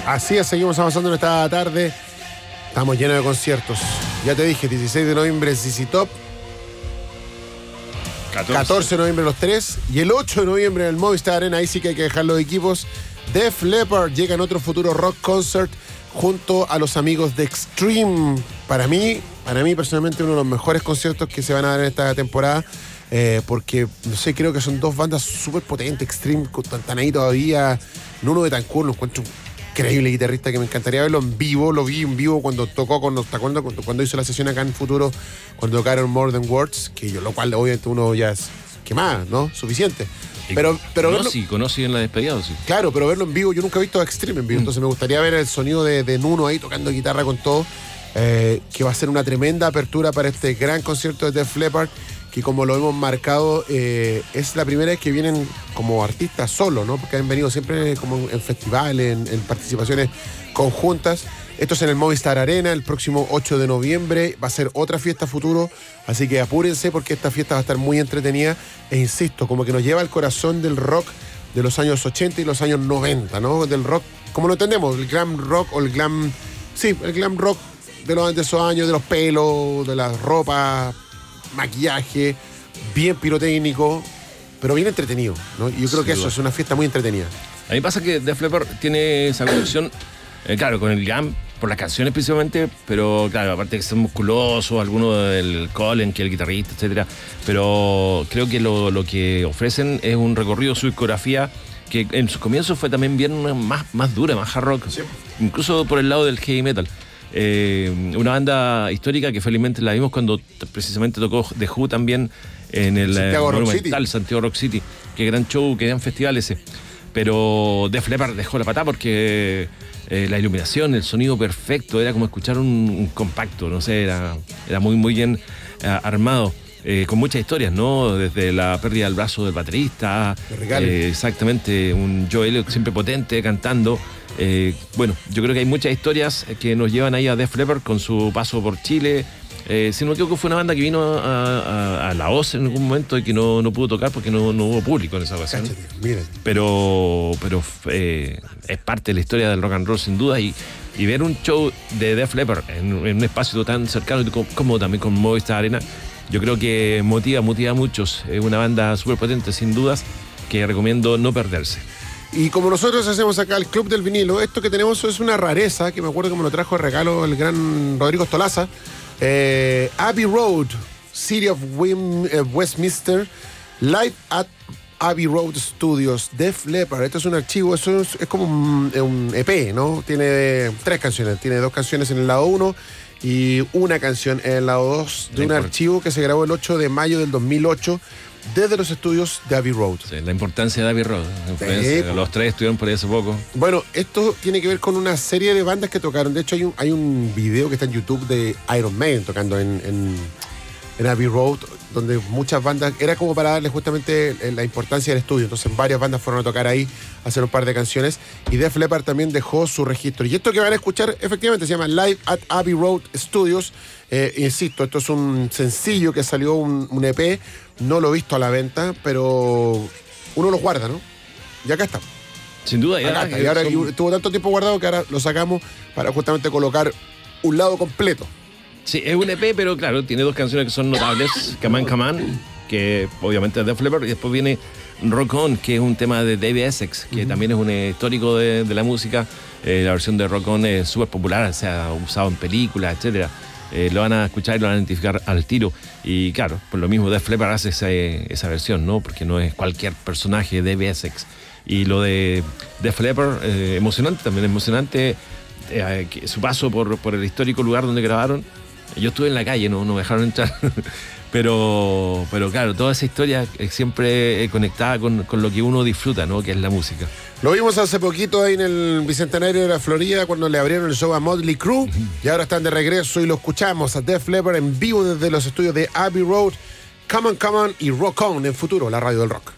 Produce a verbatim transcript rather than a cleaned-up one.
Así es, seguimos avanzando en esta tarde. Estamos llenos de conciertos. Ya te dije, dieciséis de noviembre Z Z Top. catorce de noviembre los tres. Y el ocho de noviembre en el Movistar Arena. Ahí sí que hay que dejar los equipos. Def Leppard llega en otro futuro rock concert junto a los amigos de Extreme. Para mí, para mí personalmente uno de los mejores conciertos que se van a dar en esta temporada. Eh, porque, no sé, creo que son dos bandas súper potentes. Extreme, están ahí todavía. Nuno Betancourt, lo encuentro un increíble guitarrista que me encantaría verlo en vivo. Lo vi en vivo cuando tocó con los cuando, cuando hizo la sesión acá en Futuro, cuando tocaron More Than Words, que yo, lo cual obviamente uno ya es que más, ¿no? Suficiente. Pero, pero no, verlo, sí, conocí en la despedida, sí. Claro, pero verlo en vivo, yo nunca he visto a Extreme en vivo, mm. entonces me gustaría ver el sonido de, de Nuno ahí tocando guitarra con todo, eh, que va a ser una tremenda apertura para este gran concierto de Def Leppard, que como lo hemos marcado, eh, es la primera vez que vienen como artistas solos, ¿no? Porque han venido siempre como en festivales, en, en participaciones conjuntas. Esto es en el Movistar Arena, el próximo ocho de noviembre. Va a ser otra fiesta Futuro, así que apúrense porque esta fiesta va a estar muy entretenida. E insisto, como que nos lleva al corazón del rock de los años ochenta y los años noventa, ¿no? Del rock, como lo entendemos, el glam rock o el glam... Sí, el glam rock de, los, de esos años, de los pelos, de las ropas, maquillaje, bien pirotécnico, pero bien entretenido, ¿no? Y yo creo sí, que eso es una fiesta muy entretenida. A mí pasa que Def Leppard tiene esa conexión, eh, claro, con el glam, por las canciones principalmente, pero claro, aparte de que son musculosos, algunos del Colin, que es el guitarrista, etcétera, pero creo que lo, lo que ofrecen es un recorrido, su discografía, que en sus comienzos fue también bien más, más dura, más hard rock, sí. Incluso por el lado del heavy metal. Eh, una banda histórica que felizmente la vimos cuando t- precisamente tocó The Who también en el Santiago eh, Rock Monumental, City. Santiago Rock City. Qué gran show, qué gran festival ese. Pero Def Leppard dejó la patada porque eh, la iluminación, el sonido perfecto, era como escuchar un, un compacto, no sé, era, era muy muy bien eh, armado. Eh, con muchas historias, ¿no? Desde la pérdida del brazo del baterista, eh, exactamente, un Joe Elliott siempre potente cantando. Eh, bueno, yo creo que hay muchas historias que nos llevan ahí a Def Leppard con su paso por Chile. Eh, si no me equivoco, fue una banda que vino a, a, a la O C en algún momento y que no, no pudo tocar porque no, no hubo público en esa ocasión. Cáchate, miren. Pero, pero eh, es parte de la historia del rock and roll sin duda y, y ver un show de Def Leppard en, en un espacio tan cercano como, como también con Movistar Arena, yo creo que motiva, motiva a muchos. Es una banda súper potente sin dudas que recomiendo no perderse. Y como nosotros hacemos acá el Club del Vinilo, esto que tenemos es una rareza, que me acuerdo que me lo trajo de regalo el gran Rodrigo Stolaza. Eh, Abbey Road, City of Wim, eh, Westminster, Live at Abbey Road Studios, Def Leppard. Esto es un archivo, eso es, es como un, un E P, ¿no? Tiene tres canciones, tiene dos canciones en el lado uno y una canción en el lado dos de un archivo que se grabó el ocho de mayo del dos mil ocho desde los estudios de Abbey Road. Sí, la importancia de Abbey Road. Sí. Los tres estuvieron por ahí hace poco. Bueno, esto tiene que ver con una serie de bandas que tocaron. De hecho, hay un, hay un video que está en YouTube de Iron Maiden tocando en, en, en Abbey Road, donde muchas bandas, era como para darle justamente la importancia del estudio. Entonces varias bandas fueron a tocar ahí, a hacer un par de canciones, y Def Leppard también dejó su registro. Y esto que van a escuchar efectivamente se llama Live at Abbey Road Studios. Eh, insisto, esto es un sencillo que salió, un, un E P, no lo he visto a la venta, pero uno lo guarda, ¿no? Y acá está. Sin duda, ya. Acá está. Y ahora son... tuvo tanto tiempo guardado que ahora lo sacamos para justamente colocar un lado completo. Sí, es un E P, pero claro, tiene dos canciones que son notables. Come On, Come On, que obviamente es de Def Leppard, y después viene Rock On, que es un tema de Dave Essex, que uh-huh. también es un histórico de, de la música. Eh, la versión de Rock On es súper popular, se ha usado en películas, etcétera. Eh, lo van a escuchar y lo van a identificar al tiro. Y claro, por lo mismo Def Leppard hace esa, esa versión, ¿no? Porque no es cualquier personaje de Dave Essex. Y lo de Def Leppard, eh, emocionante, también emocionante, eh, su paso por, por el histórico lugar donde grabaron. Yo estuve en la calle, no, no me dejaron entrar, pero, pero claro, toda esa historia es siempre conectada con, con lo que uno disfruta, ¿no? Que es la música. Lo vimos hace poquito ahí en el Bicentenario de la Florida cuando le abrieron el show a Motley Crue, uh-huh. y ahora están de regreso y lo escuchamos a Def Leppard en vivo desde los estudios de Abbey Road. Come On, Come On y Rock On en Futuro, la radio del rock.